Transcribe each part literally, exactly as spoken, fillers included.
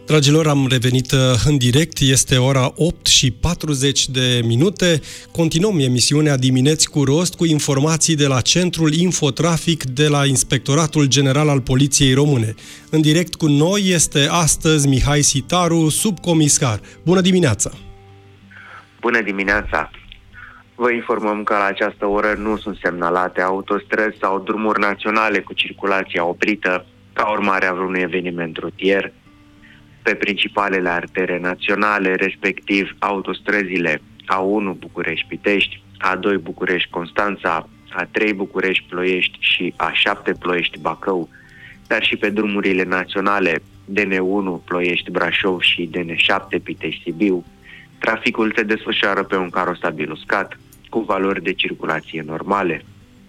Dragilor, am revenit în direct, este ora opt și patruzeci de minute. Continuăm emisiunea Dimineți cu rost cu informații de la Centrul Infotrafic de la Inspectoratul General al Poliției Române. În direct cu noi este astăzi Mihai Sitaru, subcomisar. Bună dimineața! Bună dimineața! Vă informăm că la această oră nu sunt semnalate autostrăzi sau drumuri naționale cu circulația oprită ca urmare a vreunui eveniment rutier. Pe principalele artere naționale, respectiv autostrăzile A unu București-Pitești, A doi București-Constanța, A trei București-Ploiești și A șapte Ploiești-Bacău, dar și pe drumurile naționale D N unu Ploiești-Brașov și D N șapte Pitești-Sibiu, traficul se desfășoară pe un carosabil uscat, cu valori de circulație normale.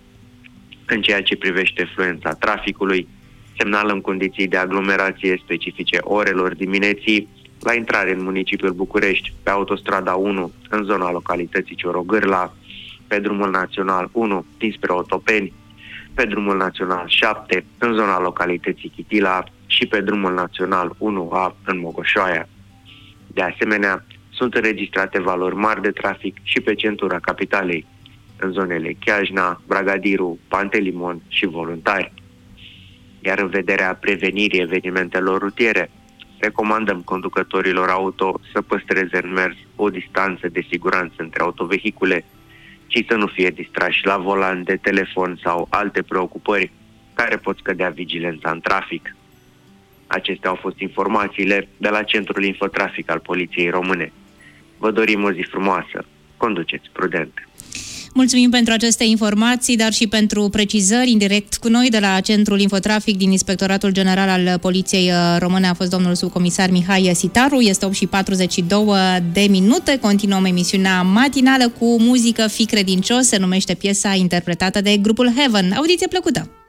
În ceea ce privește fluența traficului, semnalăm condiții de aglomerație specifice orelor dimineții la intrare în municipiul București, pe autostrada unu, în zona localității Ciorogârla, pe drumul național unu dinspre Otopeni, pe drumul național șapte, în zona localității Chitila și pe drumul național unu A, în Mogoșoaia. De asemenea, sunt înregistrate valori mari de trafic și pe centura capitalei, în zonele Chiajna, Bragadiru, Pantelimon și Voluntari. Iar în vederea prevenirii evenimentelor rutiere, recomandăm conducătorilor auto să păstreze în mers o distanță de siguranță între autovehicule și să nu fie distrași la volan de telefon sau alte preocupări care pot scădea vigilența în trafic. Acestea au fost informațiile de la Centrul Infotrafic al Poliției Române. Vă dorim o zi frumoasă. Conduceți prudent! Mulțumim pentru aceste informații, dar și pentru precizări. În direct cu noi de la Centrul Infotrafic din Inspectoratul General al Poliției Române a fost domnul subcomisar Mihai Sitaru. Este opt și patruzeci și două de minute. Continuăm emisiunea matinală cu muzică Fii credincios. Se numește piesa interpretată de grupul Heaven. Audiție plăcută!